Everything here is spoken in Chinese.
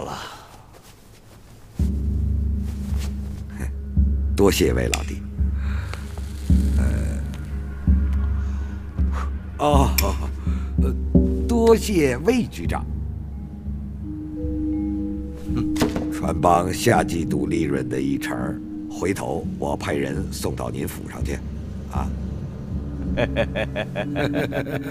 了。多谢魏老弟。多谢魏局长。船帮下季度利润的1成，回头我派人送到您府上去，啊。